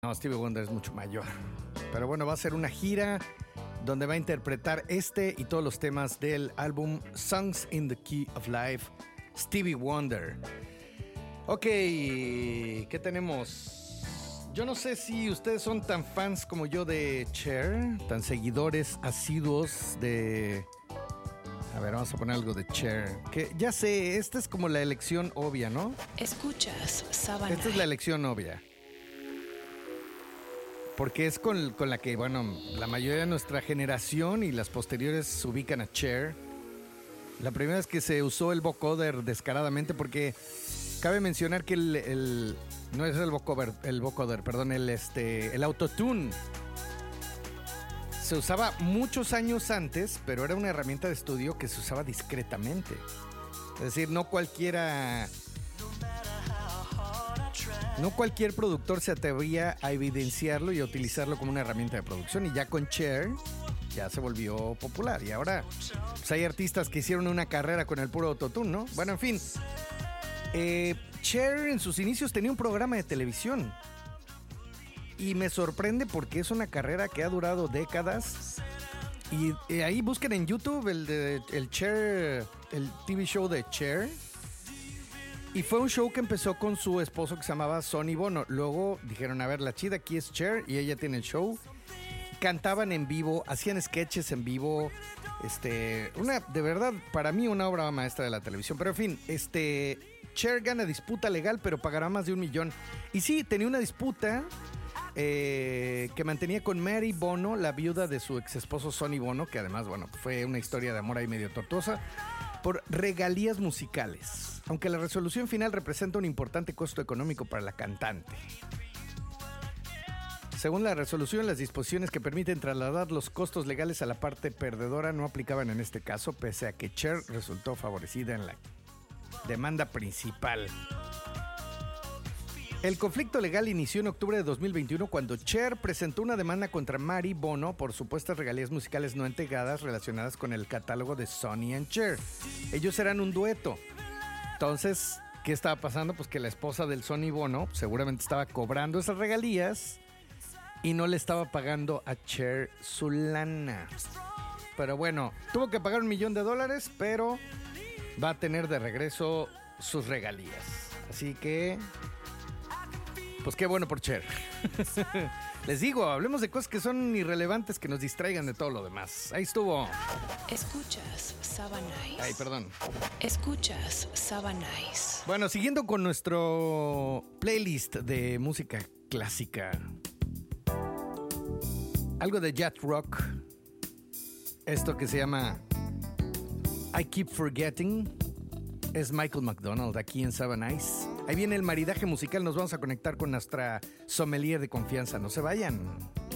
No, Stevie Wonder es mucho mayor. Pero bueno, va a ser una gira donde va a interpretar este y todos los temas del álbum Songs in the Key of Life, Stevie Wonder. Ok, ¿qué tenemos? Yo no sé si ustedes son tan fans como yo de Cher, tan seguidores asiduos de... A ver, vamos a poner algo de Cher. Que ya sé, esta es como la elección obvia, ¿no? Escuchas Sabana. Esta es la elección obvia. Porque es con la que, bueno, la mayoría de nuestra generación y las posteriores se ubican a Cher. La primera es que se usó el vocoder descaradamente porque cabe mencionar que no es el vocoder, perdón, el autotune se usaba muchos años antes, pero era una herramienta de estudio que se usaba discretamente. Es decir, no cualquier productor se atrevía a evidenciarlo y a utilizarlo como una herramienta de producción. Y ya con Cher ya se volvió popular. Y ahora pues hay artistas que hicieron una carrera con el puro autotune, ¿no? Bueno, en fin. Cher en sus inicios tenía un programa de televisión. Y me sorprende porque es una carrera que ha durado décadas. Y ahí busquen en YouTube el Cher, el TV show de Cher. Y fue un show que empezó con su esposo que se llamaba Sonny Bono. Luego dijeron, a ver, la chida aquí es Cher y ella tiene el show. Cantaban en vivo, hacían sketches en vivo. De verdad, para mí una obra maestra de la televisión. Pero en fin, Cher gana disputa legal, pero pagará más de $1 millón. Y sí, tenía una disputa que mantenía con Mary Bono, la viuda de su ex esposo Sonny Bono, que además, bueno, fue una historia de amor ahí medio tortuosa, por regalías musicales, aunque la resolución final representa un importante costo económico para la cantante. Según la resolución, las disposiciones que permiten trasladar los costos legales a la parte perdedora no aplicaban en este caso, pese a que Cher resultó favorecida en la demanda principal. El conflicto legal inició en octubre de 2021 cuando Cher presentó una demanda contra Mary Bono por supuestas regalías musicales no entregadas relacionadas con el catálogo de Sonny and Cher. Ellos eran un dueto. Entonces, ¿qué estaba pasando? Pues que la esposa del Sonny Bono seguramente estaba cobrando esas regalías y no le estaba pagando a Cher su lana. Pero bueno, tuvo que pagar $1 millón, pero va a tener de regreso sus regalías. Así que... pues qué bueno por Cher. Les digo, hablemos de cosas que son irrelevantes, que nos distraigan de todo lo demás. Ahí estuvo. Escuchas Sabanais. Ay, perdón. Escuchas Sabanais. Bueno, siguiendo con nuestro playlist de música clásica. Algo de Yacht Rock. Esto que se llama I Keep Forgetting. Es Michael McDonald aquí en Sabanais. Ahí viene el maridaje musical. Nos vamos a conectar con nuestra sommelier de confianza. No se vayan.